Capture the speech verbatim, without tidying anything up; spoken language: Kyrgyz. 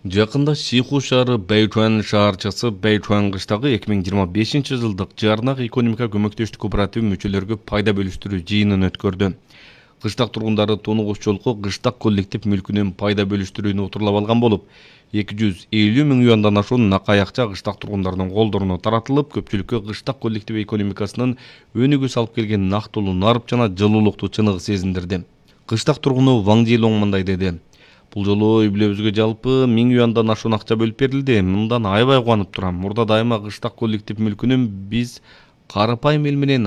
Жакында Сиху шаары Бэйчуан шаарчасы Бэйчуан кыштагы эки миң жыйырма бешинчи жылдык жарнак экономика көмөктөштүк кооперативи мүчөлөргө пайда бөлүштүрүү жыйынын өткөрдү. Кыштак тургундары тонугуш жолку кыштак коллектив мүлкүнүн пайда бөлүштүрүүнү утурлап алган болуп, эки жүз элүү миң юандан ашуун накай акча кыштак тургундардын колдоруна таратылып, көпчүлүккө кыштак коллектив экономикасынын өнүгүүсү салып келген нактылуу нарып жана жылуулукту чыныгы сезиндирди. Кыштак тургуну Ваң Жилоң мындай деди: Бул жолу үй бүлөбүзгө жалпы миң юандан ашуун акча бөлүп берилди. Мындан аябай кубанып турам. Мурда дайыма кыштак коллектив мүлкүнүн биз карапайым эл менен